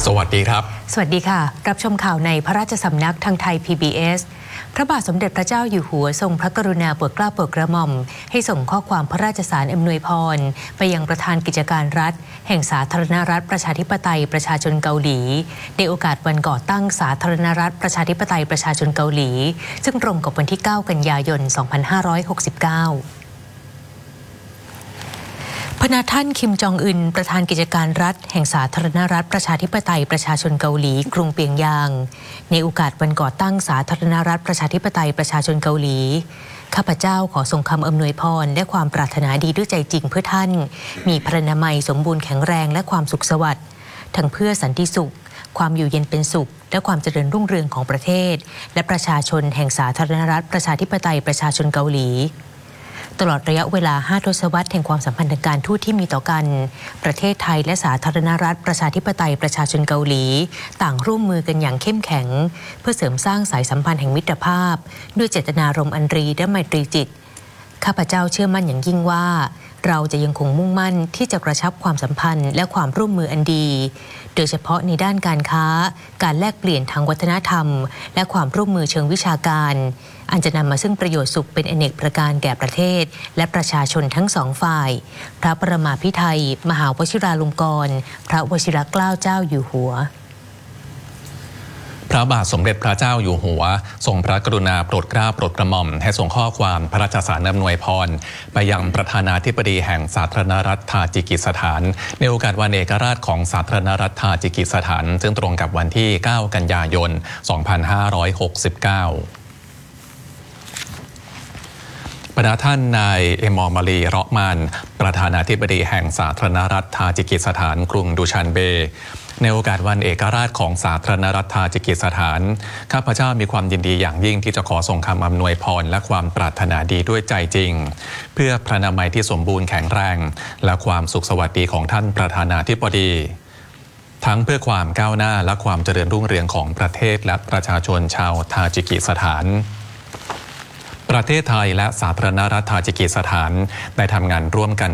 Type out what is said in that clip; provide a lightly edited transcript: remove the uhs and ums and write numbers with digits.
สวัสดีครับสวัสดีค่ะรับชมข่าวในพระราชสำนักทางไทย PBS พระบาทสมเด็จพระเจ้าอยู่หัวทรงพระกรุณาโปรดเกล้าโปรดกระหม่อมให้ส่งข้อความพระราชสารอำนวยพรไปยังประธานกิจการรัฐแห่งสาธารณรัฐประชาธิปไตยประชาชนเกาหลีในโอกาสวันก่อตั้งสาธารณรัฐประชาธิปไตยประชาชนเกาหลีซึ่งตรงกับวันที่ 9 กันยายน 2569พระท่านคิมจองอึนประธานกิจการรัฐแห่งสาธารณรัฐประชาธิปไตยประชาชนเกาหลีกรุงเปียงยางในโอกาสวันก่อตั้งสาธารณรัฐประชาธิปไตยประชาชนเกาหลีข้าพเจ้าขอส่งคำอำนวยพรและความปรารถนาดีด้วยใจจริงเพื่อท่านมีพรรณนามัยสมบูรณ์แข็งแรงและความสุขสวัสดิ์ทั้งเพื่อสันติสุขความอยู่เย็นเป็นสุขและความเจริญรุ่งเรืองของประเทศและประชาชนแห่งสาธารณรัฐประชาธิปไตยประชาชนเกาหลีตลอดระยะเวลา 5 ทศวรรษแห่งความสัมพันธ์ทางการทูตที่มีต่อกันประเทศไทยและสาธารณรัฐประชาธิปไตยประชาชนเกาหลีต่างร่วมมือกันอย่างเข้มแข็งเพื่อเสริมสร้างสายสัมพันธ์แห่งมิตรภาพด้วยเจตนารมณ์อันดีและไมตรีจิตข้าพเจ้าเชื่อมั่นอย่างยิ่งว่าเราจะยังคงมุ่งมั่นที่จะกระชับความสัมพันธ์และความร่วมมืออันดีโดยเฉพาะในด้านการค้าการแลกเปลี่ยนทางวัฒนธรรมและความร่วมมือเชิงวิชาการอันจะนำมาซึ่งประโยชน์สุขเป็นอเนกประการแก่ประเทศและประชาชนทั้งสองฝ่ายพระประมาภิไธยมหาวชิราลงกรณ์พระวชิรเกล้าเจ้าอยู่หัวพระบาทสมเด็จพระเจ้าอยู่หัวทรงพระกรุณาโปรดเกล้าโปรดกระหม่อมให้ส่งข้อความพระราชสารอำนวยพรไปยังประธานาธิบดีแห่งสาธารณรัฐทาจิกิสถานในโอกาสวันเอกราชของสาธารณรัฐทาจิกิสถานซึ่งตรงกับวันที่ 9 กันยายน 2569พระท่านนายเอมอร์มาลีเราะมานประธานาธิบดีแห่งสาธารณรัฐทาจิกิสถานกรุงดูชันเบในโอกาสวันเอกราชของสาธารณรัฐทาจิกิสถานข้าพเจ้ามีความยินดีอย่างยิ่งที่จะขอส่งคำอำนวยพรและความปรารถนาดีด้วยใจจริงเพื่อพระนามัยที่สมบูรณ์แข็งแรงและความสุขสวัสดีของท่านประธานาธิบดีทั้งเพื่อความก้าวหน้าและความเจริญรุ่งเรืองของประเทศและประชาชนชาวทาจิกิสถานประเทศไทยและสาธารณรัฐทาจิกิสถานได้ทำงานร่วมกัน